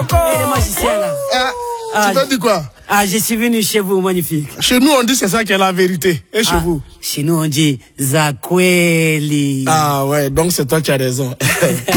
les magiciens là. Tu t'as dit quoi? Ah, je suis venu chez vous, magnifique. Chez nous, on dit c'est ça qui est la vérité. Et chez vous? Chez nous, on dit Zakweli. Ah ouais, donc c'est toi qui as raison.